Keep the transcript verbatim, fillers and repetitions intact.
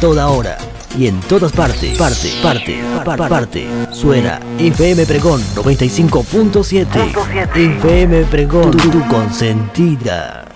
toda hora y en todas partes. Parte, parte, parte, parte. Suena F M Pregón noventa y cinco punto siete. F M Pregón, tu, tu consentida.